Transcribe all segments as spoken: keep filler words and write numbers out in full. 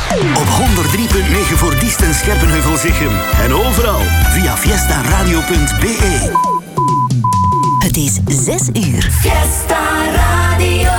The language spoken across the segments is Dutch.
Op honderd drie punt negen voor Diest en Scherpenheuvel-Zichem. En overal via fiesta radio punt b e. Het is zes uur. Fiesta Radio.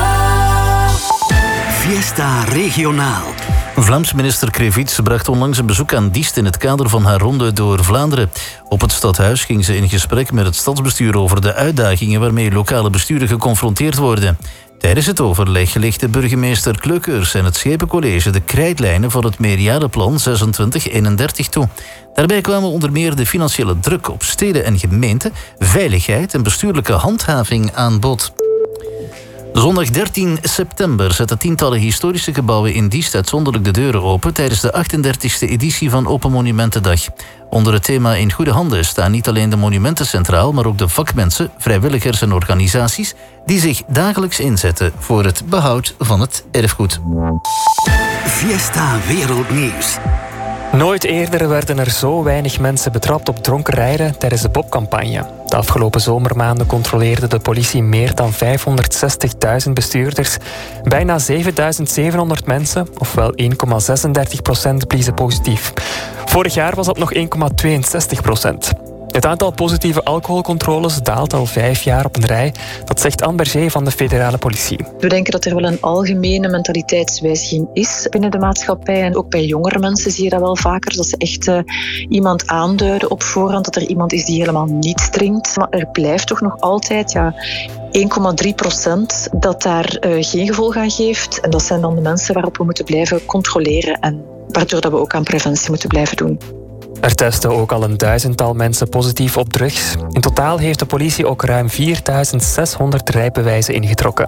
Fiesta regionaal. Vlaams minister Krevits bracht onlangs een bezoek aan Diest in het kader van haar ronde door Vlaanderen. Op het stadhuis ging ze in gesprek met het stadsbestuur over de uitdagingen waarmee lokale besturen geconfronteerd worden. Tijdens het overleg lichtte burgemeester Kleukers en het Schepencollege de krijtlijnen voor het meerjarenplan zesentwintig eenendertig toe. Daarbij kwamen onder meer de financiële druk op steden en gemeenten, veiligheid en bestuurlijke handhaving aan bod. Zondag dertien september zetten tientallen historische gebouwen in Diest uitzonderlijk de deuren open tijdens de achtendertigste editie van Open Monumentendag. Onder het thema In Goede Handen staan niet alleen de monumenten centraal, maar ook de vakmensen, vrijwilligers en organisaties die zich dagelijks inzetten voor het behoud van het erfgoed. Fiesta Wereldnieuws. Nooit eerder werden er zo weinig mensen betrapt op dronken rijden tijdens de Bob-campagne. De afgelopen zomermaanden controleerde de politie meer dan vijfhonderdzestigduizend bestuurders. Bijna zevenduizend zevenhonderd mensen, ofwel één komma zesendertig procent, bliezen positief. Vorig jaar was dat nog één komma tweeënzestig procent. Het aantal positieve alcoholcontroles daalt al vijf jaar op een rij. Dat zegt Anne Berger van de federale politie. We denken dat er wel een algemene mentaliteitswijziging is binnen de maatschappij. En ook bij jongere mensen zie je dat wel vaker. Dat ze echt uh, iemand aanduiden op voorhand. Dat er iemand is die helemaal niet drinkt. Maar er blijft toch nog altijd ja, één komma drie procent dat daar uh, geen gevolg aan geeft. En dat zijn dan de mensen waarop we moeten blijven controleren. En waardoor dat we ook aan preventie moeten blijven doen. Er testen ook al een duizendtal mensen positief op drugs. In totaal heeft de politie ook ruim vierduizend zeshonderd rijbewijzen ingetrokken.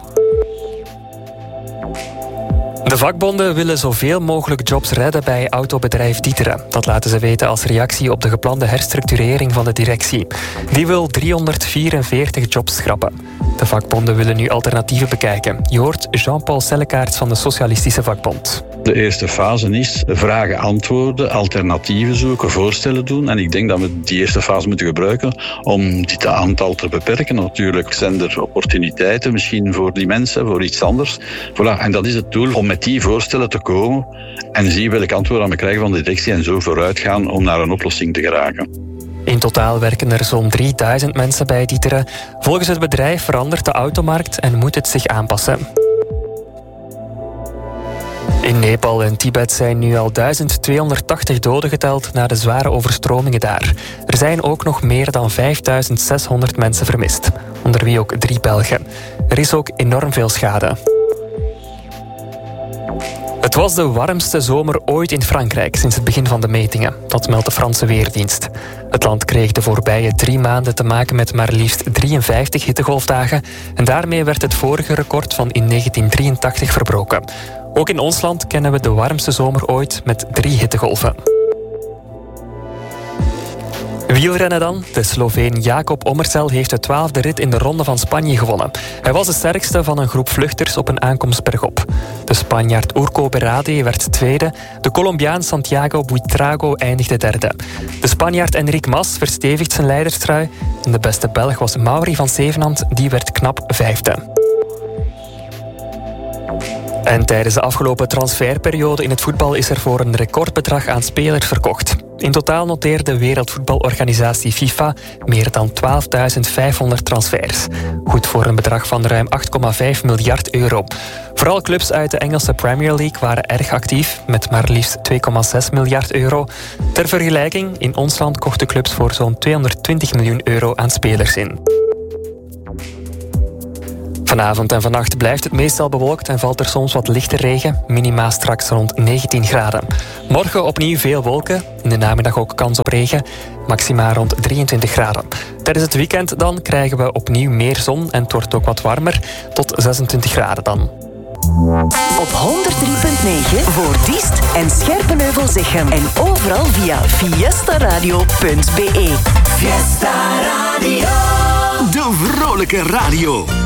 De vakbonden willen zoveel mogelijk jobs redden bij autobedrijf D'Ieteren. Dat laten ze weten als reactie op de geplande herstructurering van de directie. Die wil driehonderdvierenveertig jobs schrappen. De vakbonden willen nu alternatieven bekijken. Je hoort Jean-Paul Sellekaert van de Socialistische Vakbond. De eerste fase is vragen, antwoorden, alternatieven zoeken, voorstellen doen. En ik denk dat we die eerste fase moeten gebruiken om dit aantal te beperken. Natuurlijk zijn er opportuniteiten misschien voor die mensen, voor iets anders. Voilà. En dat is het doel, om met die voorstellen te komen en zien welke antwoorden we krijgen van de directie en zo vooruit gaan om naar een oplossing te geraken. In totaal werken er zo'n drieduizend mensen bij D'Ieteren. Volgens het bedrijf verandert de automarkt en moet het zich aanpassen. In Nepal en Tibet zijn nu al duizend tweehonderdtachtig doden geteld na de zware overstromingen daar. Er zijn ook nog meer dan vijfduizend zeshonderd mensen vermist, onder wie ook drie Belgen. Er is ook enorm veel schade. Het was de warmste zomer ooit in Frankrijk sinds het begin van de metingen. Dat meldt de Franse Weerdienst. Het land kreeg de voorbije drie maanden te maken met maar liefst drieënvijftig hittegolfdagen. En daarmee werd het vorige record van in negentien drieëntachtig verbroken. Ook in ons land kennen we de warmste zomer ooit met drie hittegolven. Wielrennen dan. De Sloveen Jakob Ommersel heeft de twaalfde rit in de Ronde van Spanje gewonnen. Hij was de sterkste van een groep vluchters op een aankomst bergop. De Spanjaard Urco Berade werd tweede. De Colombiaan Santiago Buitrago eindigde derde. De Spanjaard Enric Mas verstevigt zijn leiderstrui. En de beste Belg was Maury van Zevenand. Die werd knap vijfde. En tijdens de afgelopen transferperiode in het voetbal is er voor een recordbedrag aan spelers verkocht. In totaal noteerde Wereldvoetbalorganisatie FIFA meer dan twaalfduizend vijfhonderd transfers. Goed voor een bedrag van ruim acht komma vijf miljard euro. Vooral clubs uit de Engelse Premier League waren erg actief, met maar liefst twee komma zes miljard euro. Ter vergelijking, in ons land kochten clubs voor zo'n tweehonderdtwintig miljoen euro aan spelers in. Vanavond en vannacht blijft het meestal bewolkt en valt er soms wat lichte regen. Minima straks rond negentien graden. Morgen opnieuw veel wolken. In de namiddag ook kans op regen. Maxima rond drieëntwintig graden. Tijdens het weekend dan krijgen we opnieuw meer zon en het wordt ook wat warmer. Tot zesentwintig graden dan. Op honderd drie punt negen voor Diest en Scherpenheuvel-Zichem. En overal via fiesta radio punt b e. Fiesta Radio. De vrolijke radio.